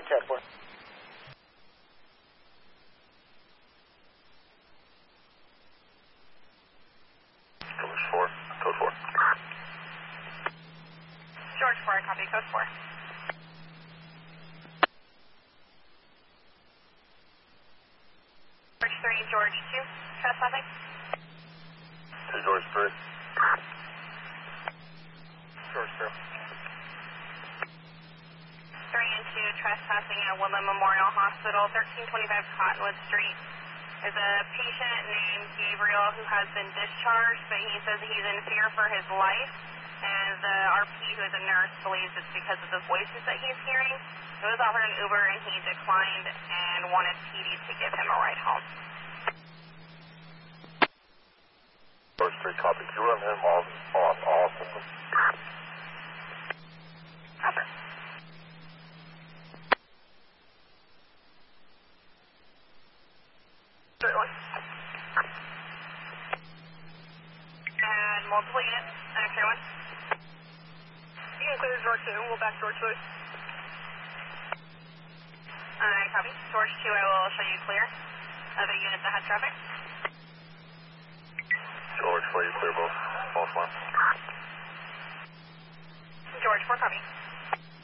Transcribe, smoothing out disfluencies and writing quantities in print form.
10-4. George 4, code 4. George 4, copy, code 4. George 3, George 2, trespassing. 2 George 3. George 2. 3 and 2, trespassing at Woodland Memorial Hospital, 1325 Cottonwood Street. Is a patient named Gabriel who has been discharged, but he says he's in fear for his life. And the RP, who is a nurse, believes it's because of the voices that he's hearing. He was offered an Uber and he declined and wanted PD to give him a ride home. George 3, copy. Can you run him on all systems? Copy. And multiple units, X-ray 1. You can clear George 2, we'll back George 2. Copy. George 2, I will show you clear of the units that had traffic. George 4, you clear both one. George 4, copy.